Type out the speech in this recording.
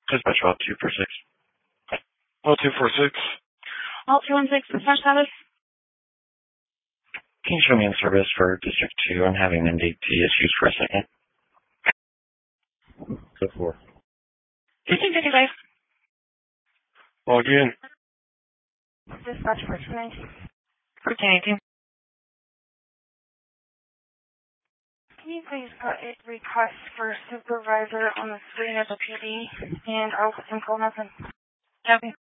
Dispatch Alt 246. Alt 246. Alt 216, dispatch status. Can you show me in service for District 2? I'm having NDT issues for a second. Go for 1555. Log in. Dispatch for 219. For 1018. Can you please put a request for supervisor on the screen of the PD and I'll put some call nothing. Copy.